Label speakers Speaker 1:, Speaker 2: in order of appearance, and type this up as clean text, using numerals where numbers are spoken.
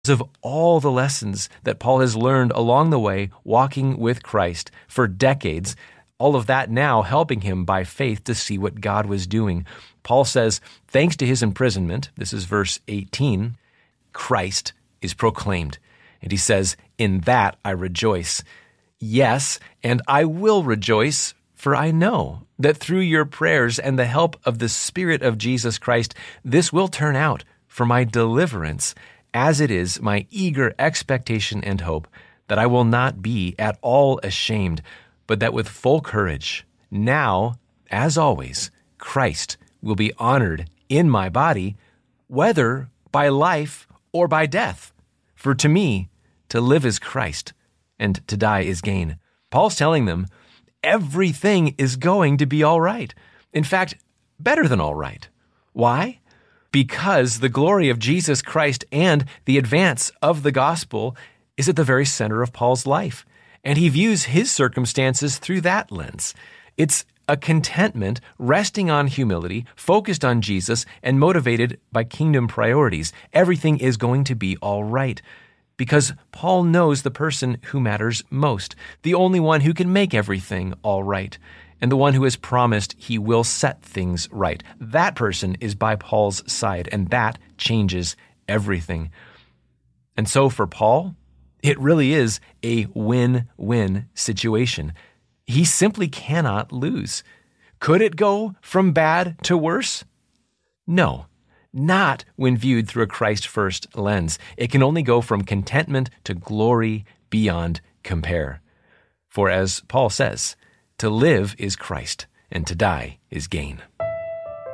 Speaker 1: of all the lessons that Paul has learned along the way walking with Christ for decades, all of that now helping him by faith to see what God was doing. Paul says, thanks to his imprisonment, this is verse 18, Christ is proclaimed. And he says, in that I rejoice. Yes, and I will rejoice, for I know that through your prayers and the help of the Spirit of Jesus Christ, this will turn out for my deliverance, as it is my eager expectation and hope that I will not be at all ashamed, but that with full courage, now, as always, Christ will be honored in my body, whether by life or by death. For to me, to live is Christ, and to die is gain. Paul's telling them, everything is going to be all right. In fact, better than all right. Why? Because the glory of Jesus Christ and the advance of the gospel is at the very center of Paul's life, and he views his circumstances through that lens. It's a contentment resting on humility, focused on Jesus, and motivated by kingdom priorities. Everything is going to be all right, because Paul knows the person who matters most, the only one who can make everything all right, and the one who has promised he will set things right. That person is by Paul's side, and that changes everything. And so for Paul, it really is a win-win situation. He simply cannot lose. Could it go from bad to worse? No, not when viewed through a Christ-first lens. It can only go from contentment to glory beyond compare. For as Paul says, to live is Christ, and to die is gain.